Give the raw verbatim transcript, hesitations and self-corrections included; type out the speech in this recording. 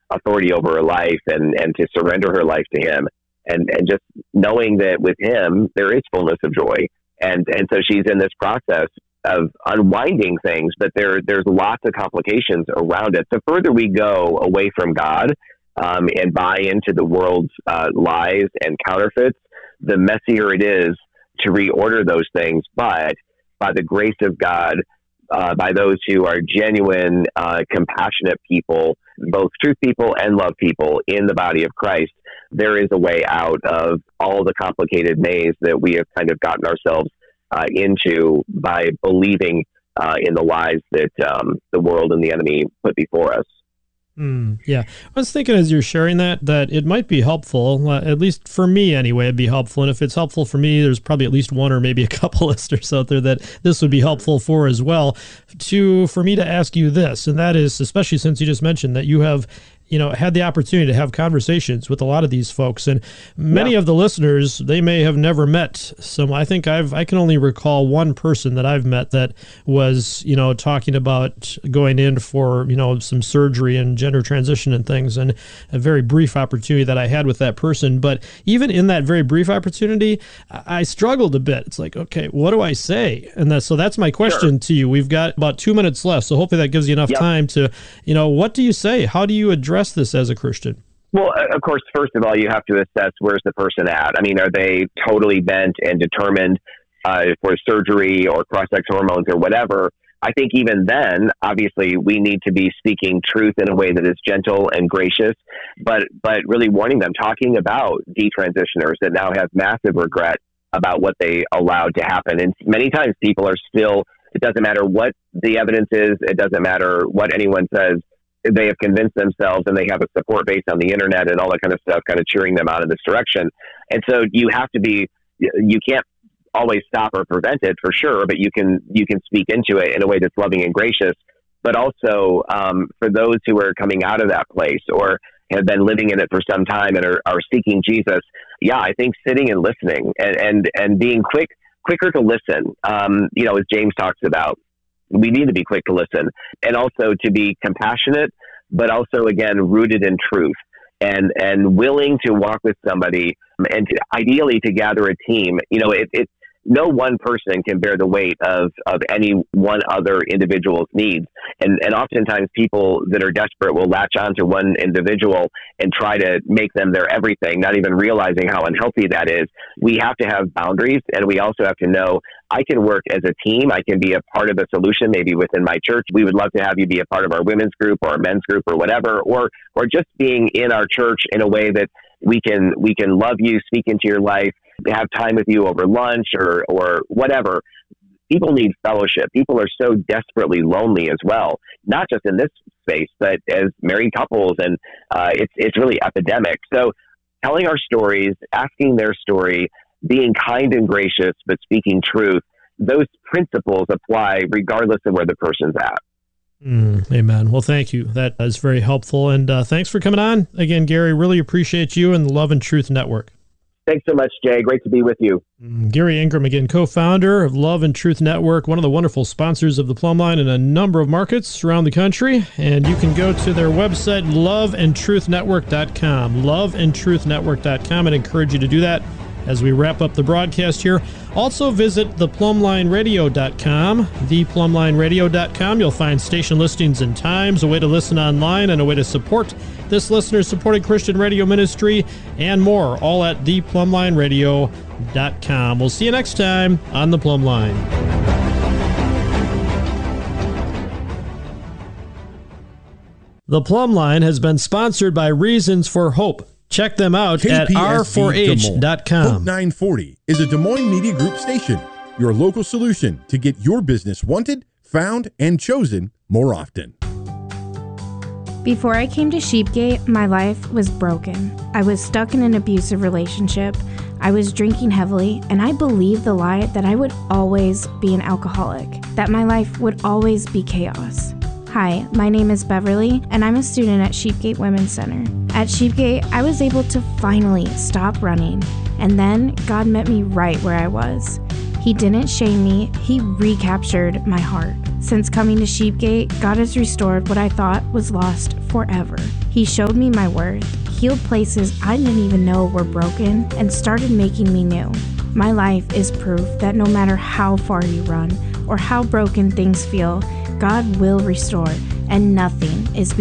authority over her life and, and to surrender her life to him. And, and just knowing that with him, there is fullness of joy. And, and so she's in this process of unwinding things, but there, there's lots of complications around it. The further we go away from God um, and buy into the world's uh, lies and counterfeits, the messier it is to reorder those things. But by the grace of God, uh, by those who are genuine, uh, compassionate people, both truth people and love people in the body of Christ, there is a way out of all the complicated maze that we have kind of gotten ourselves uh, into by believing uh, in the lies that um, the world and the enemy put before us. Mm, yeah. I was thinking as you're sharing that, that it might be helpful, uh, at least for me anyway, it'd be helpful. And if it's helpful for me, there's probably at least one or maybe a couple listeners out there that this would be helpful for as well, to for me to ask you this, and that is, especially since you just mentioned that you have you know, had the opportunity to have conversations with a lot of these folks, and many yeah. of the listeners, they may have never met some. I think I've, I can only recall one person that I've met that was, you know, talking about going in for, you know, some surgery and gender transition and things, and a very brief opportunity that I had with that person. But even in that very brief opportunity, I struggled a bit. It's like, okay, what do I say? And that, so that's my question sure. to you. We've got about two minutes left, so hopefully that gives you enough yep. time to, you know, what do you say? How do you address this as a Christian? Well, of course, first of all, you have to assess where's the person at. I mean, are they totally bent and determined uh, for surgery or cross-sex hormones or whatever? I think even then, obviously, we need to be speaking truth in a way that is gentle and gracious, but but really warning them, talking about detransitioners that now have massive regret about what they allowed to happen. And many times people are still, it doesn't matter what the evidence is, it doesn't matter what anyone says, they have convinced themselves and they have a support base on the internet and all that kind of stuff kind of cheering them out in this direction. And so you have to be, you can't always stop or prevent it for sure, but you can, you can speak into it in a way that's loving and gracious. But also um, for those who are coming out of that place or have been living in it for some time and are, are seeking Jesus. Yeah, I think sitting and listening and, and, and being quick, quicker to listen, um, you know, as James talks about, we need to be quick to listen and also to be compassionate, but also, again, rooted in truth and, and willing to walk with somebody and to, ideally to gather a team. You know, it, it, no one person can bear the weight of, of any one other individual's needs. And, and oftentimes people that are desperate will latch on to one individual and try to make them their everything, not even realizing how unhealthy that is. We have to have boundaries, and we also have to know I can work as a team. I can be a part of a solution, maybe within my church. We would love to have you be a part of our women's group or our men's group or whatever, or, or just being in our church in a way that we can, we can love you, speak into your life, have time with you over lunch or, or whatever. People need fellowship. People are so desperately lonely as well, not just in this space, but as married couples. And uh, it's, it's really epidemic. So telling our stories, asking their story, being kind and gracious, but speaking truth, those principles apply regardless of where the person's at. Mm, amen. Well, thank you. That is very helpful. And uh, thanks for coming on. Again, Gary, really appreciate you and the Love and Truth Network. Thanks so much, Jay. Great to be with you. Mm, Gary Ingram, again, co-founder of Love and Truth Network, one of the wonderful sponsors of the Plumb Line in a number of markets around the country. And you can go to their website, love and truth network dot com, love and truth network dot com. I'd encourage you to do that as we wrap up the broadcast here. Also visit the plumb line radio dot com, the plumb line radio dot com. You'll find station listings and times, a way to listen online, and a way to support this listener-supported Christian radio ministry, and more, all at the plumb line radio dot com. We'll see you next time on The Plumb Line. The Plumb Line has been sponsored by Reasons for Hope. Check them out at r four h dot com. Hope nine forty is a Des Moines Media Group station, your local solution to get your business wanted, found, and chosen more often. Before I came to Sheepgate, my life was broken. I was stuck in an abusive relationship. I was drinking heavily, and I believed the lie that I would always be an alcoholic, that my life would always be chaos. Hi, my name is Beverly, and I'm a student at Sheepgate Women's Center. At Sheepgate, I was able to finally stop running, and then God met me right where I was. He didn't shame me, He recaptured my heart. Since coming to Sheepgate, God has restored what I thought was lost forever. He showed me my worth, healed places I didn't even know were broken, and started making me new. My life is proof that no matter how far you run or how broken things feel, God will restore, and nothing is